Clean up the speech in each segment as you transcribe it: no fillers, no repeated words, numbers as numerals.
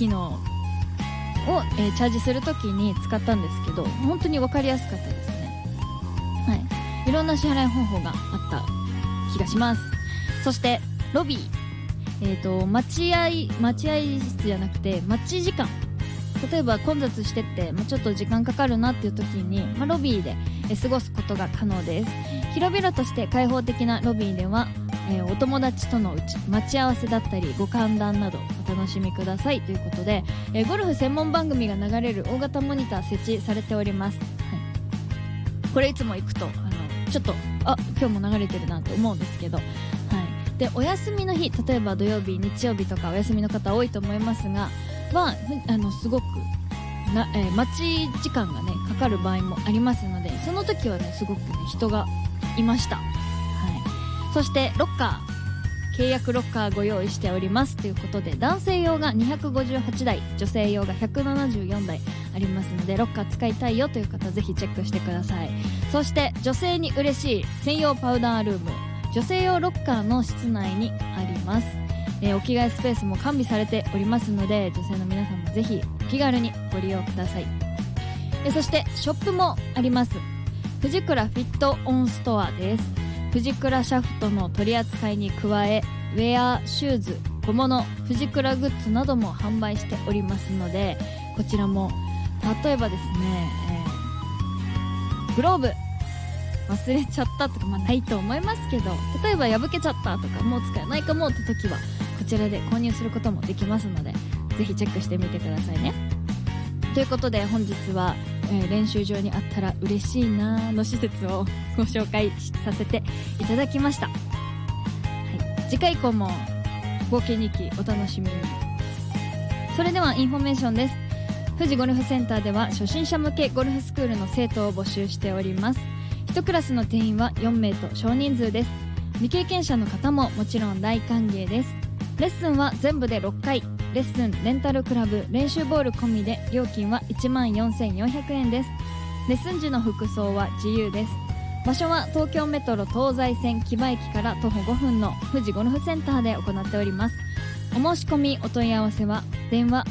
機能を、チャージするときに使ったんですけど、本当に分かりやすかったですね。はい、いろんな支払い方法があった気がします。そしてロビー、待合室じゃなくて待ち時間、例えば混雑してって、ちょっと時間かかるなっていう時に、ロビーで過ごすことが可能です。広々として開放的なロビーでは、お友達との待ち合わせだったりご歓談などお楽しみくださいということで、ゴルフ専門番組が流れる大型モニター設置されております。はい、これいつも行くとちょっと今日も流れてるなと思うんですけど、はい、でお休みの日、例えば土曜日日曜日とかお休みの方多いと思いますがすごく待ち時間がねかかる場合もありますので、その時はねすごくね人がいました。はい、そしてロッカー、契約ロッカーご用意しておりますということで、男性用が258台、女性用が174台ありますので、ロッカー使いたいよという方ぜひチェックしてください。そして女性に嬉しい専用パウダールーム、女性用ロッカーの室内にあります。お着替えスペースも完備されておりますので、女性の皆さんもぜひお気軽にご利用ください。そしてショップもあります。藤倉フィットオンストアです。藤倉シャフトの取り扱いに加え、ウェア、シューズ、小物、藤倉グッズなども販売しておりますので、こちらも例えばですね、グローブ忘れちゃったとか、ないと思いますけど、例えば破けちゃったとかもう使えないかもって時はこちらで購入することもできますので、ぜひチェックしてみてくださいね。ということで本日は、練習場にあったら嬉しいなーの施設をご紹介させていただきました。はい、次回以降も冒険日記お楽しみに。それではインフォメーションです。富士ゴルフセンターでは初心者向けゴルフスクールの生徒を募集しております。1クラスの定員は4名と少人数です。未経験者の方ももちろん大歓迎です。レッスンは全部で6回、レッスン、レンタルクラブ、練習ボール込みで料金は14,400円です。レッスン時の服装は自由です。場所は東京メトロ東西線木場駅から徒歩5分の富士ゴルフセンターで行っております。お申し込みお問い合わせは電話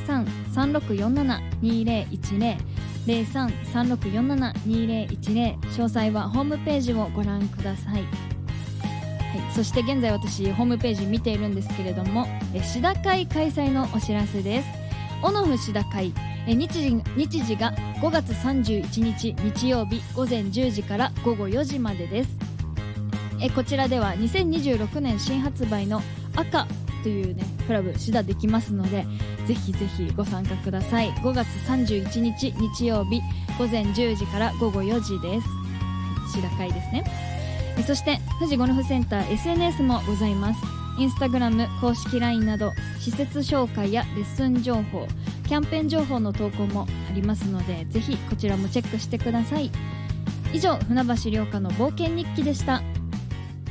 03-3647-2010 03-3647-2010、詳細はホームページをご覧ください。はい、そして現在私ホームページ見ているんですけれども、シダ会開催のお知らせです。オノフシダ会、日時が5月31日日曜日午前10時から午後4時までです。こちらでは2026年新発売の赤というねクラブシダできますので、ぜひぜひご参加ください。5月31日日曜日午前10時から午後4時です。シダ会ですね。そして富士ゴルフセンター SNS もございます。インスタグラム、公式 LINE など施設紹介やレッスン情報、キャンペーン情報の投稿もありますので、ぜひこちらもチェックしてください。以上、船橋涼香の冒険日記でした。